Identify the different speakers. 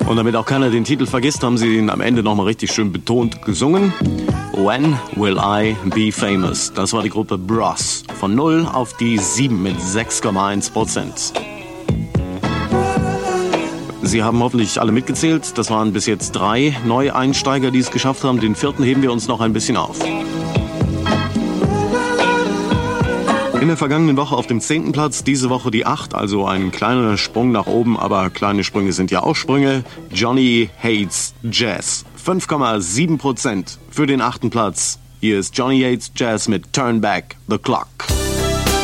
Speaker 1: Und damit auch keiner den Titel vergisst, haben sie ihn am Ende nochmal richtig schön betont gesungen. When Will I Be Famous? Das war die Gruppe Bros. Von 0 auf die 7 mit 6,1%. Sie haben hoffentlich alle mitgezählt. Das waren bis jetzt 3 Neueinsteiger, die es geschafft haben. Den 4. heben wir uns noch ein bisschen auf. In der vergangenen Woche auf dem 10. Platz, diese Woche die 8, also ein kleiner Sprung nach oben, aber kleine Sprünge sind ja auch Sprünge. Johnny Hates Jazz, 5,7% für den 8. Platz. Hier ist Johnny Hates Jazz mit Turn Back the Clock.